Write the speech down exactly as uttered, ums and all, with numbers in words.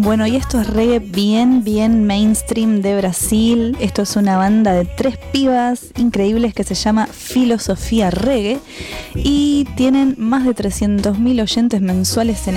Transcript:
Bueno, y esto es reggae bien, bien mainstream de Brasil. Esto es una banda de tres pibas increíbles que se llama Filosofía Reggae y tienen más de trescientos mil oyentes mensuales en